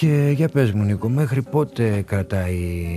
Και για πες μου, Νίκο, μέχρι πότε κρατάει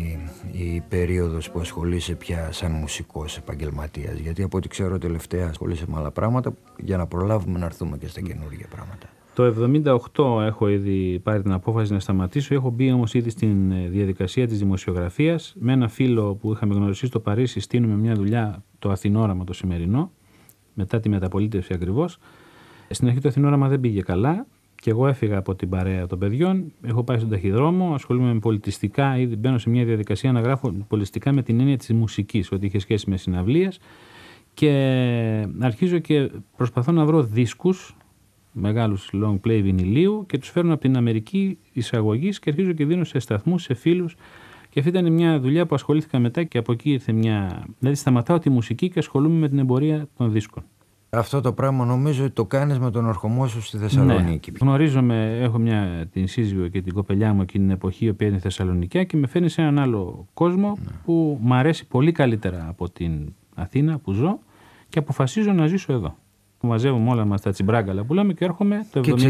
η περίοδος που ασχολείσαι πια σαν μουσικός επαγγελματίας? Γιατί από ό,τι ξέρω τελευταία ασχολείσαι με άλλα πράγματα, για να προλάβουμε να έρθουμε και στα καινούργια πράγματα. Το 1978 έχω ήδη πάρει την απόφαση να σταματήσω. Έχω μπει όμως ήδη στην διαδικασία της δημοσιογραφίας. Με ένα φίλο που είχαμε γνωριστεί στο Παρίσι, στείλουμε μια δουλειά, το Αθηνόραμα το σημερινό, μετά τη μεταπολίτευση ακριβώς. Στην αρχή το Αθηνόραμα δεν πήγε καλά και εγώ έφυγα από την παρέα των παιδιών. Έχω πάει στον ταχυδρόμο, ασχολούμαι με πολιτιστικά, ήδη μπαίνω σε μια διαδικασία να γράφω πολιτιστικά με την έννοια της μουσικής, ότι είχε σχέση με συναυλίες. Και αρχίζω και προσπαθώ να βρω δίσκους, μεγάλους long play βινιλίου, και τους φέρνω από την Αμερική εισαγωγής και αρχίζω και δίνω σε σταθμούς, σε φίλους. Και αυτή ήταν μια δουλειά που ασχολήθηκα μετά και από εκεί ήρθε μια. Δηλαδή, σταματάω τη μουσική και ασχολούμαι με την εμπορία των δίσκων. Αυτό το πράγμα νομίζω ότι το κάνεις με τον ερχομό σου στη Θεσσαλονίκη. Ναι. Γνωρίζομαι, έχω την σύζυγο και την κοπελιά μου εκείνη την εποχή, η οποία είναι Θεσσαλονικιά, και με φέρνει σε έναν άλλο κόσμο που μου αρέσει πολύ καλύτερα από την Αθήνα που ζω και αποφασίζω να ζήσω εδώ. Μαζεύουμε όλα μας τα τσιμπράγκαλα που λέμε και έρχομαι το 78-80,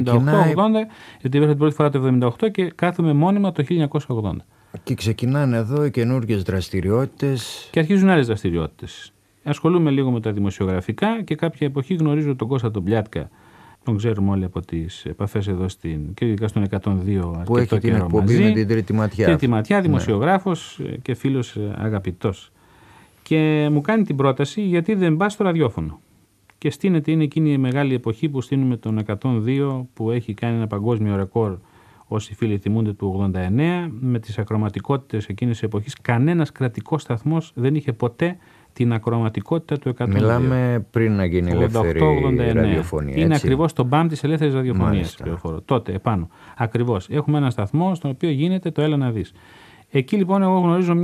γιατί ήρθα την πρώτη φορά το 78 και κάθομαι μόνιμα το 1980. Και ξεκινάνε εδώ οι καινούργιες δραστηριότητες. Και αρχίζουν άλλες δραστηριότητες. Ασχολούμαι λίγο με τα δημοσιογραφικά και κάποια εποχή γνωρίζω τον Κώστα τον Πλιάτκα. Τον ξέρουμε όλοι από τις επαφές εδώ και ειδικά στον 102 που έχει την εκπομπή με την Τρίτη Ματιά. Τρίτη Ματιά, δημοσιογράφος και φίλος αγαπητός. Και μου κάνει την πρόταση γιατί δεν πας στο ραδιόφωνο. Και στείνεται, είναι εκείνη η μεγάλη εποχή που στείνουμε τον 102 που έχει κάνει ένα παγκόσμιο ρεκόρ, όσοι φίλοι θυμούνται, του 89, με τις ακροματικότητες εκείνης της εποχής. Κανένας κρατικός σταθμός δεν είχε ποτέ την ακροματικότητα του 102. Μιλάμε πριν να γίνει ελεύθερη ραδιοφωνία. Είναι ακριβώς το μπαμ της ελεύθερης ραδιοφωνίας. Τότε, επάνω. Ακριβώς. Έχουμε έναν σταθμό στον οποίο γίνεται το έλα να δεις. Εκεί λοιπόν εγώ γνωρίζω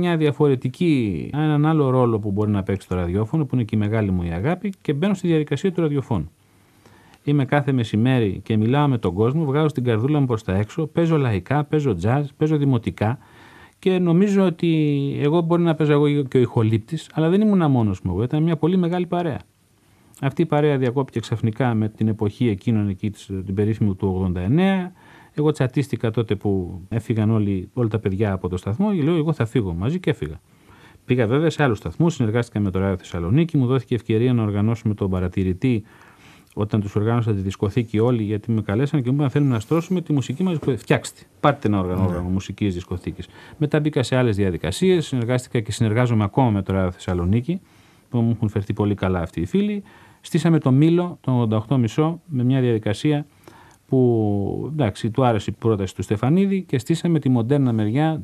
έναν άλλο ρόλο που μπορεί να παίξει το ραδιόφωνο, που είναι και η μεγάλη μου η αγάπη, και μπαίνω στη διαδικασία του ραδιοφώνου. Είμαι κάθε μεσημέρι και μιλάω με τον κόσμο, βγάζω την καρδούλα μου προς τα έξω, παίζω λαϊκά, παίζω jazz, παίζω δημοτικά, και νομίζω ότι εγώ μπορεί να παίζω εγώ και ο ηχολήπτης, αλλά δεν ήμουν μόνος μου εγώ, ήταν μια πολύ μεγάλη παρέα. Αυτή η παρέα διακόπηκε ξαφνικά με την εποχή εκείνων εκεί, την περίφημη του 89. Εγώ τσατίστηκα τότε που έφυγαν όλα τα παιδιά από το σταθμό και λέω: εγώ θα φύγω μαζί, και έφυγα. Πήγα βέβαια σε άλλους σταθμούς, συνεργάστηκα με το Ράδιο Θεσσαλονίκη, μου δόθηκε ευκαιρία να οργανώσουμε τον παρατηρητή όταν τους οργάνωσα τη δισκοθήκη όλοι, γιατί με καλέσαν και μου είπαν: θέλουμε να στρώσουμε τη μουσική μας δισκοθήκη. Φτιάξτε, πάρτε ένα όργανο μουσικής δισκοθήκης. Μετά μπήκα σε άλλες διαδικασίες, συνεργάστηκα και συνεργάζομαι ακόμα με το Ράδιο Θεσσαλονίκη, που μου έχουν φερθεί πολύ καλά αυτοί οι φίλοι. Στήσαμε το Μήλο, τον 88,5, με μια διαδικασία που εντάξει, του άρεσε η πρόταση του Στεφανίδη, και στήσαμε τη μοντέρνα μεριά